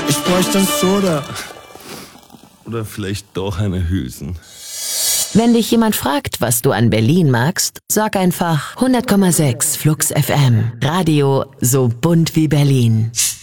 Ich bräuchte ein Soda. Oder vielleicht doch eine Hülsen. Wenn dich jemand fragt, was du an Berlin magst, sag einfach 100,6 Flux FM. Radio so bunt wie Berlin.